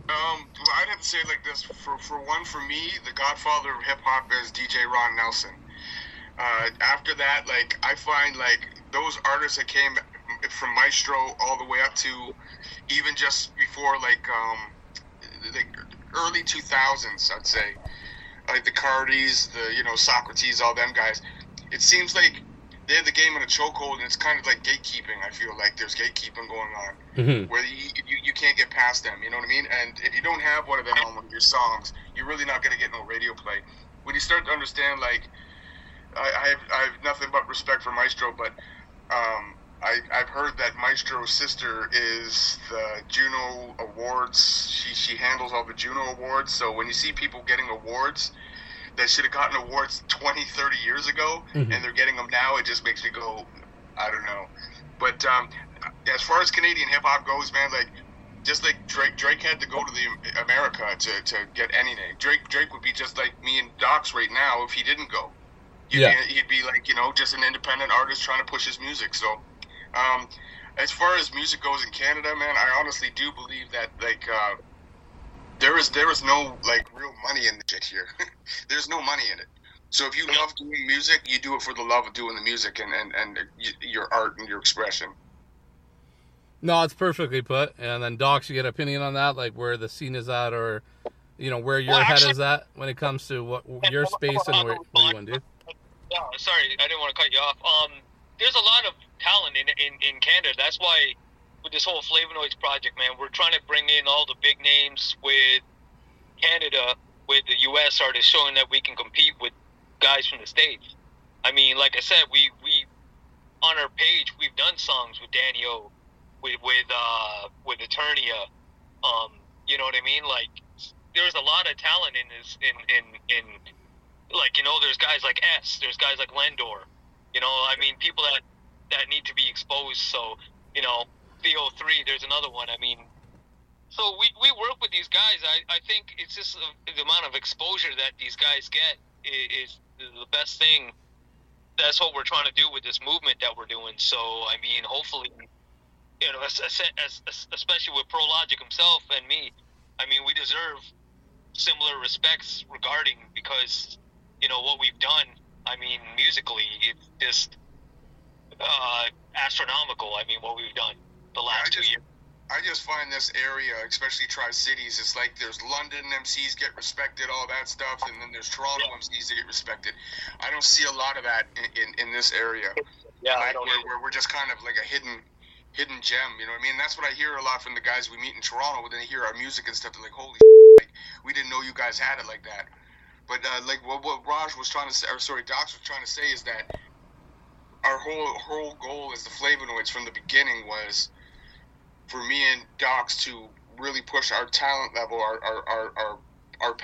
I'd have to say it like this. For me, the godfather of hip hop is DJ Ron Nelson. After that, like I find like those artists that came from Maestro all the way up to even just before like early 2000s, I'd say, like the Cardis, the Socrates, all them guys. It seems like they have the game in a chokehold, and it's kind of like gatekeeping. I feel like there's gatekeeping going on, where you can't get past them. You know what I mean? And if you don't have one of them on one of your songs, you're really not going to get no radio play. When you start to understand, like, I have nothing but respect for Maestro, but I've heard that Maestro's sister is the Juno Awards. She handles all the Juno Awards. So when you see people getting awards that should have gotten awards 20, 30 years ago, and they're getting them now, it just makes me go, I don't know. But as far as Canadian hip hop goes, man, like just like Drake had to go to the America to get anything. Drake would be just like me and Docs right now if he didn't go. He'd be like, just an independent artist trying to push his music. So, as far as music goes in Canada, man, I honestly do believe that, like, there is no, like, real money in the shit here. There's no money in it. So if you love doing music, you do it for the love of doing the music and your art and your expression. No, it's perfectly put. And then, Docs, you get an opinion on that, like where the scene is at, or, where your head is at when it comes to what your space and what you want to do? Yeah, sorry, I didn't want to cut you off. There's a lot of talent in Canada. That's why with this whole Flavonoids project, man, we're trying to bring in all the big names with Canada, with the U.S. artists, showing that we can compete with guys from the States. I mean, like I said, we on our page, we've done songs with Danny O, with Eternia. You know what I mean? Like, there's a lot of talent in this, in like, there's guys like S, there's guys like Lendor, I mean, people that need to be exposed. So, Theo 3, there's another one. I mean, so we work with these guys. I think it's just the amount of exposure that these guys get is the best thing. That's what we're trying to do with this movement that we're doing. So, I mean, hopefully, especially with Pro Logic himself and me, I mean, we deserve similar respects regarding, because what we've done, I mean, musically, it's just astronomical. I mean, what we've done the last 2 years. I just find this area, especially Tri-Cities, it's like there's London MCs get respected, all that stuff, and then there's Toronto MCs that get respected. I don't see a lot of that in this area. Yeah, like, I don't where we're just kind of like a hidden gem, you know what I mean? That's what I hear a lot from the guys we meet in Toronto when they hear our music and stuff. They're like, holy shit, like, we didn't know you guys had it like that. But like what Raj was trying to say, or sorry, Docs was trying to say, is that our whole goal as the Flavonoids from the beginning was for me and Docs to really push our talent level, our